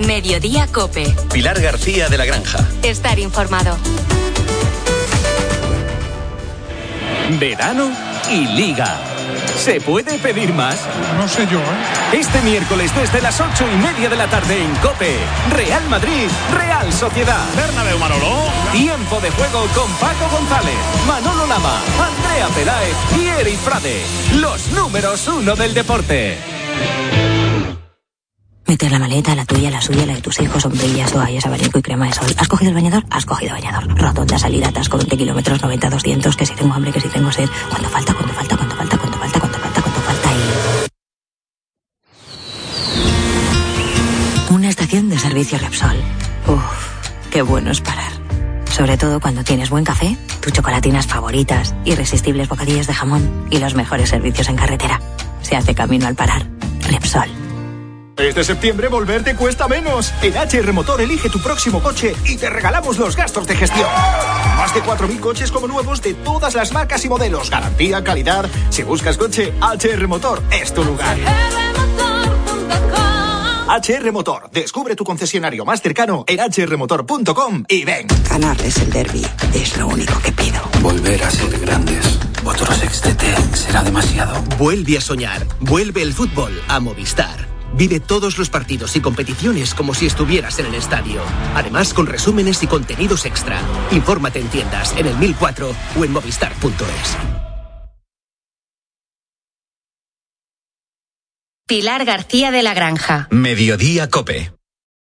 Mediodía COPE. Pilar García de la Granja. Estar informado. Verano y Liga. ¿Se puede pedir más? No sé yo, Este miércoles desde las 8:30 de la tarde en COPE. Real Madrid, Real Sociedad. Bernabéu, Manolo. Tiempo de juego con Paco González, Manolo Lama, Andrea Peláez y Eric Frade. Los números 1 del deporte. Meter la maleta, la tuya, la suya, la de tus hijos, sombrillas, toallas, abanico y crema de sol. ¿Has cogido el bañador? Has cogido bañador. Rotonda, salida, atasco, 20 kilómetros, 90, 200, que si tengo hambre, que si tengo sed. ¿Cuánto falta y... Una estación de servicio Repsol. Qué bueno es parar. Sobre todo cuando tienes buen café, tus chocolatinas favoritas, irresistibles bocadillos de jamón y los mejores servicios en carretera. Se hace camino al parar. Repsol. Este septiembre volver te cuesta menos. En HR Motor elige tu próximo coche y te regalamos los gastos de gestión. Más de 4.000 coches como nuevos de todas las marcas y modelos. Garantía, calidad. Si buscas coche, HR Motor es tu lugar. HR Motor. Descubre tu concesionario más cercano en hrmotor.com y ven. Ganarles el derbi es lo único que pido. Volver a ser grandes. Otro sextete será demasiado. Vuelve a soñar. Vuelve el fútbol a Movistar. Vive todos los partidos y competiciones como si estuvieras en el estadio. Además, con resúmenes y contenidos extra. Infórmate en tiendas, en el 1004 o en movistar.es. Pilar García de la Granja. Mediodía COPE.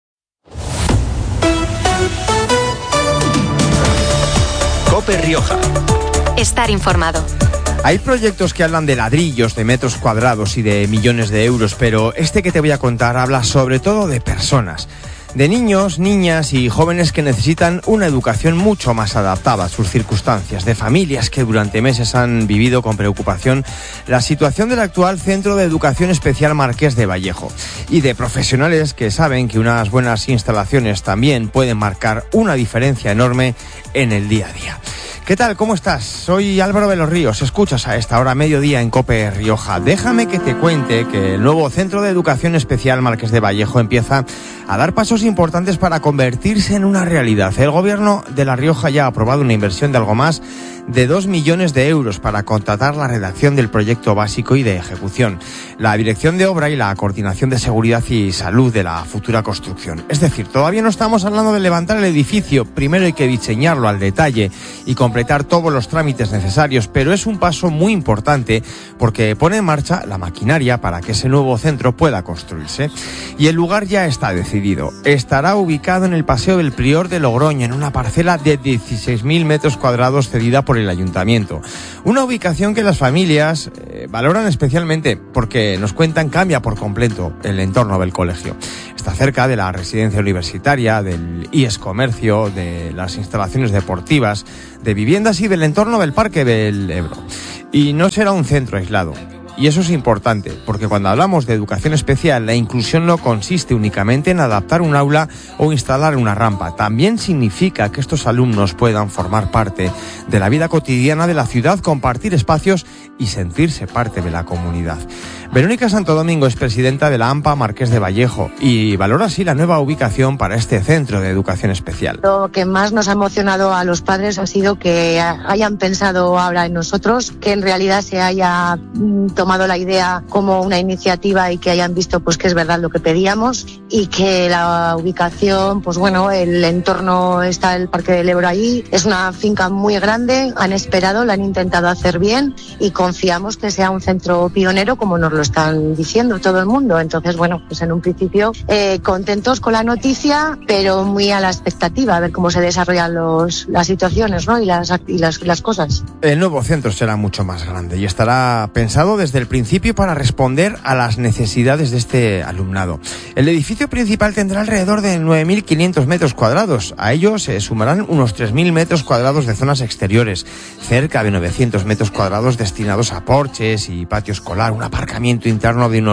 COPE Rioja. Estar informado. Hay proyectos que hablan de ladrillos, de metros cuadrados y de millones de euros, pero este que te voy a contar habla sobre todo de personas, de niños, niñas y jóvenes que necesitan una educación mucho más adaptada a sus circunstancias, de familias que durante meses han vivido con preocupación la situación del actual Centro de Educación Especial Marqués de Vallejo, y de profesionales que saben que unas buenas instalaciones también pueden marcar una diferencia enorme en el día a día. ¿Qué tal? ¿Cómo estás? Soy Álvaro de los Ríos. Escuchas a esta hora mediodía en COPE Rioja. Déjame que te cuente que el nuevo Centro de Educación Especial Marqués de Vallejo empieza a dar pasos importantes para convertirse en una realidad. El Gobierno de La Rioja ya ha aprobado una inversión de algo más de 2 millones de euros para contratar la redacción del proyecto básico y de ejecución, la dirección de obra y la coordinación de seguridad y salud de la futura construcción. Es decir, todavía no estamos hablando de levantar el edificio, primero hay que diseñarlo al detalle y completar todos los trámites necesarios, pero es un paso muy importante porque pone en marcha la maquinaria para que ese nuevo centro pueda construirse. Y el lugar ya está decidido. Estará ubicado en el Paseo del Prior de Logroño, en una parcela de 16.000 metros cuadrados cedida por el Ayuntamiento. Una ubicación que las familias valoran especialmente porque nos cuentan cambia por completo el entorno del colegio. Está cerca de la residencia universitaria, del IES Comercio, de las instalaciones deportivas, de viviendas y del entorno del Parque del Ebro. Y no será un centro aislado. Y eso es importante, porque cuando hablamos de educación especial, la inclusión no consiste únicamente en adaptar un aula o instalar una rampa. También significa que estos alumnos puedan formar parte de la vida cotidiana de la ciudad, compartir espacios y sentirse parte de la comunidad. Verónica Santo Domingo es presidenta de la AMPA Marqués de Vallejo y valora así la nueva ubicación para este centro de educación especial. Lo que más nos ha emocionado a los padres ha sido que hayan pensado ahora en nosotros, que en realidad se haya tomado la idea como una iniciativa y que hayan visto pues que es verdad lo que pedíamos y que la ubicación, pues bueno, el entorno, está el Parque del Ebro ahí, es una finca muy grande, han esperado, lo han intentado hacer bien y confiamos que sea un centro pionero como nos lo están diciendo todo el mundo. Entonces, bueno, pues en un principio contentos con la noticia, pero muy a la expectativa, a ver cómo se desarrollan las situaciones, ¿no? y las cosas. El nuevo centro será mucho más grande y estará pensado desde el principio para responder a las necesidades de este alumnado. El edificio principal tendrá alrededor de 9.500 metros cuadrados. A ellos se sumarán unos 3.000 metros cuadrados de zonas exteriores, cerca de 900 metros cuadrados destinados a porches y patio escolar, un aparcamiento interno de unos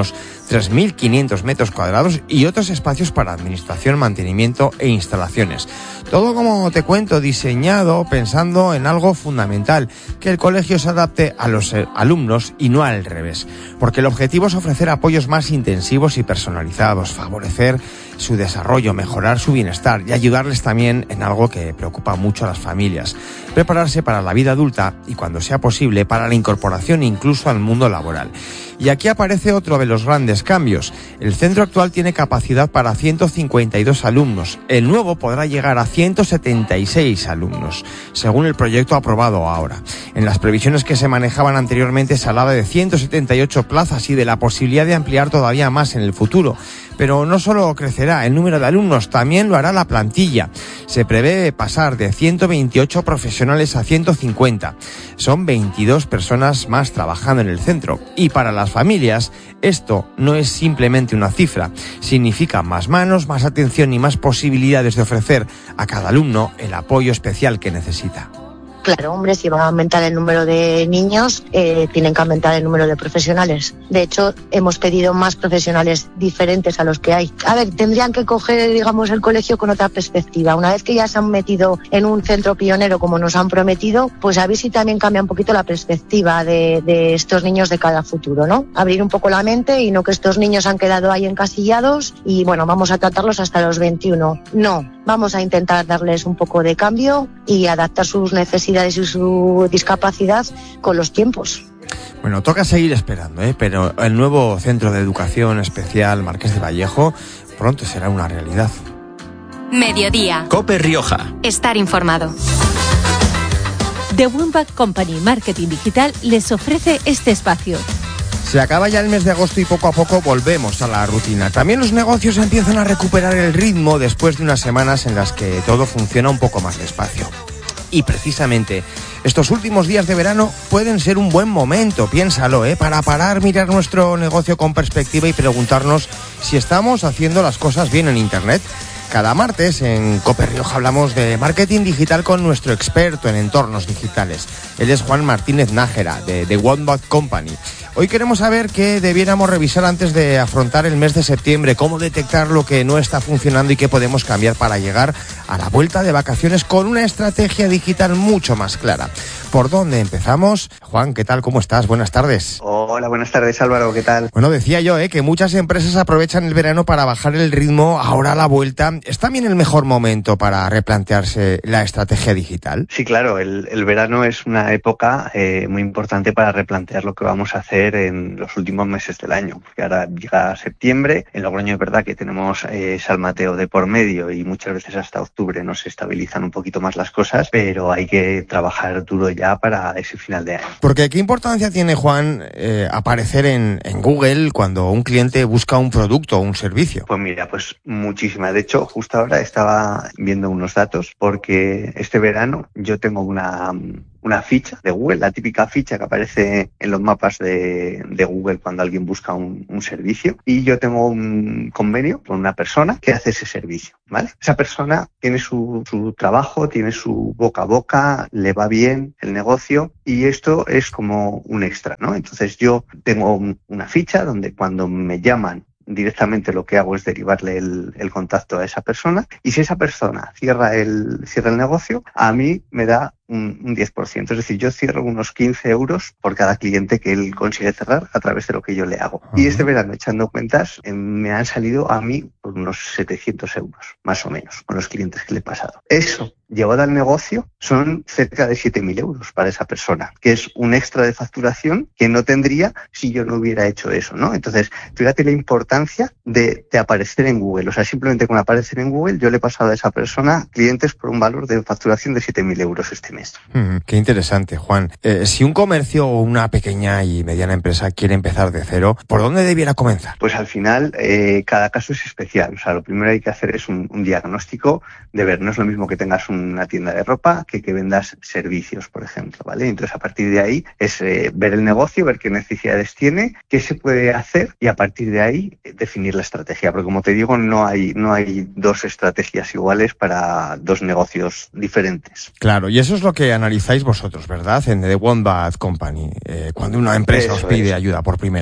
3.500 metros cuadrados y otros espacios para administración, mantenimiento e instalaciones. Todo, como te cuento, diseñado pensando en algo fundamental, que el colegio se adapte a los alumnos y no al revés, porque el objetivo es ofrecer apoyos más intensivos y personalizados, favorecer su desarrollo, mejorar su bienestar y ayudarles también en algo que preocupa mucho a las familias: prepararse para la vida adulta y, cuando sea posible, para la incorporación incluso al mundo laboral. Y aquí aparece otro de los grandes cambios. El centro actual tiene capacidad para 152 alumnos. El nuevo podrá llegar a 176 alumnos, según el proyecto aprobado ahora. En las previsiones que se manejaban anteriormente se hablaba de 178 plazas y de la posibilidad de ampliar todavía más en el futuro. Pero no solo crecerá el número de alumnos, también lo hará la plantilla. Se prevé pasar de 128 profesionales a 150. Son 22 personas más trabajando en el centro. Y para las familias, esto no es simplemente una cifra. Significa más manos, más atención y más posibilidades de ofrecer a cada alumno el apoyo especial que necesita. Claro, hombre, si va a aumentar el número de niños, tienen que aumentar el número de profesionales. De hecho, hemos pedido más profesionales diferentes a los que hay. A ver, tendrían que coger, digamos, el colegio con otra perspectiva. Una vez que ya se han metido en un centro pionero como nos han prometido, pues a ver si también cambia un poquito la perspectiva de estos niños de cada futuro, ¿no? Abrir un poco la mente y no que estos niños han quedado ahí encasillados y, bueno, vamos a tratarlos hasta los 21. No, vamos a intentar darles un poco de cambio y adaptar sus necesidades y su discapacidad con los tiempos. Bueno, toca seguir esperando, pero el nuevo Centro de Educación Especial Marqués de Vallejo pronto será una realidad. Mediodía. COPE Rioja. Estar informado. The Wombat Company Marketing Digital les ofrece este espacio. Se acaba ya el mes de agosto y poco a poco volvemos a la rutina. También los negocios empiezan a recuperar el ritmo después de unas semanas en las que todo funciona un poco más despacio. Y precisamente estos últimos días de verano pueden ser un buen momento, piénsalo, para parar, mirar nuestro negocio con perspectiva y preguntarnos si estamos haciendo las cosas bien en Internet. Cada martes en COPE Rioja hablamos de marketing digital con nuestro experto en entornos digitales. Él es Juan Martínez Nájera, de The Wombat Company. Hoy queremos saber qué debiéramos revisar antes de afrontar el mes de septiembre, cómo detectar lo que no está funcionando y qué podemos cambiar para llegar a la vuelta de vacaciones con una estrategia digital mucho más clara. ¿Por dónde empezamos? Juan, ¿qué tal? ¿Cómo estás? Buenas tardes. Hola, buenas tardes, Álvaro, ¿qué tal? Bueno, decía yo, que muchas empresas aprovechan el verano para bajar el ritmo. Ahora a la vuelta, ¿es también el mejor momento para replantearse la estrategia digital? Sí, claro, el verano es una época muy importante para replantear lo que vamos a hacer en los últimos meses del año, porque ahora llega septiembre. En Logroño es verdad que tenemos San Mateo de por medio y muchas veces hasta octubre nos estabilizan un poquito más las cosas, pero hay que trabajar duro ya para ese final de año. Porque ¿qué importancia tiene, Juan, aparecer en Google cuando un cliente busca un producto o un servicio? Pues mira, pues muchísima. De hecho, justo ahora estaba viendo unos datos porque este verano yo tengo una ficha de Google, la típica ficha que aparece en los mapas de Google cuando alguien busca un servicio, y yo tengo un convenio con una persona que hace ese servicio, ¿vale? Esa persona tiene su trabajo, tiene su boca a boca, le va bien el negocio y esto es como un extra, ¿no? Entonces yo tengo una ficha donde cuando me llaman directamente lo que hago es derivarle el contacto a esa persona, y si esa persona cierra el negocio, a mí me da un 10%, es decir, yo cierro unos 15 euros por cada cliente que él consigue cerrar a través de lo que yo le hago. Y este verano, echando cuentas, me han salido a mí por unos 700 euros, más o menos, con los clientes que le he pasado. Eso, llevado al negocio, son cerca de 7.000 euros para esa persona, que es un extra de facturación que no tendría si yo no hubiera hecho eso, ¿no? Entonces, fíjate la importancia de aparecer en Google. O sea, simplemente con aparecer en Google, yo le he pasado a esa persona clientes por un valor de facturación de 7.000 euros este mes. Qué interesante, Juan. Si un comercio o una pequeña y mediana empresa quiere empezar de cero, ¿por dónde debiera comenzar? Pues al final, cada caso es especial. O sea, lo primero que hay que hacer es un diagnóstico de ver. No es lo mismo que tengas una tienda de ropa que vendas servicios, por ejemplo, ¿vale? Entonces, a partir de ahí es ver el negocio, ver qué necesidades tiene, qué se puede hacer, y a partir de ahí definir la estrategia. Porque, como te digo, no hay dos estrategias iguales para dos negocios diferentes. Claro, y eso es lo que analizáis vosotros, ¿verdad? En The Wombat Company, cuando una empresa os pide ayuda por primera vez.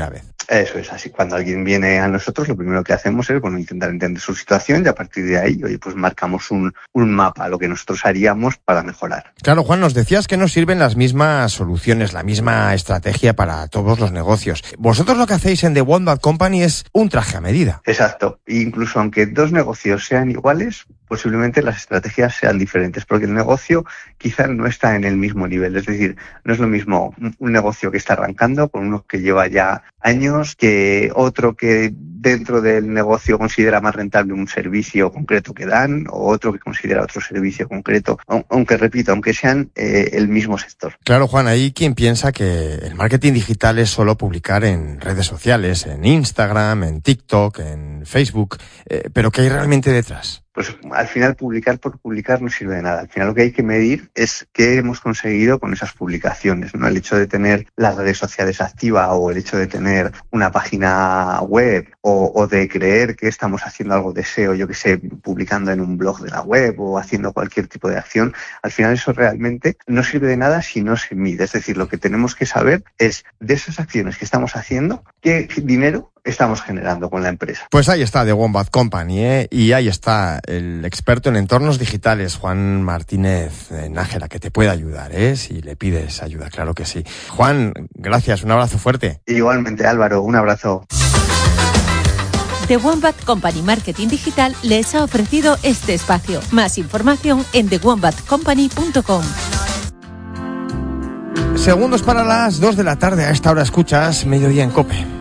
Eso es así. Cuando alguien viene a nosotros, lo primero que hacemos es, intentar entender su situación y a partir de ahí, pues marcamos un mapa, lo que nosotros haríamos para mejorar. Claro, Juan, nos decías que nos sirven las mismas soluciones, la misma estrategia para todos los negocios. Vosotros lo que hacéis en The Wombat Company es un traje a medida. Exacto. Incluso aunque dos negocios sean iguales, posiblemente las estrategias sean diferentes, porque el negocio quizá no está en el mismo nivel. Es decir, no es lo mismo un negocio que está arrancando con uno que lleva ya años que otro que dentro del negocio considera más rentable un servicio concreto que dan, o otro que considera otro servicio concreto, aunque repito, aunque sean el mismo sector. Claro, Juan, hay quien piensa que el marketing digital es solo publicar en redes sociales, en Instagram, en TikTok, en Facebook, pero ¿qué hay realmente detrás? Pues al final publicar por publicar no sirve de nada. Al final lo que hay que medir es qué hemos conseguido con esas publicaciones, ¿no? El hecho de tener las redes sociales activas o el hecho de tener una página web o de creer que estamos haciendo algo de SEO, yo que sé, publicando en un blog de la web o haciendo cualquier tipo de acción, al final eso realmente no sirve de nada si no se mide. Es decir, lo que tenemos que saber es de esas acciones que estamos haciendo, qué dinero estamos generando con la empresa. Pues ahí está The Wombat Company, y ahí está el experto en entornos digitales, Juan Martínez Nájera, que te puede ayudar, si le pides ayuda, claro que sí. Juan, gracias, un abrazo fuerte. Igualmente, Álvaro, un abrazo. The Wombat Company Marketing Digital les ha ofrecido este espacio. Más información en thewombatcompany.com. Segundos para las 2 de la tarde, a esta hora escuchas Mediodía en COPE.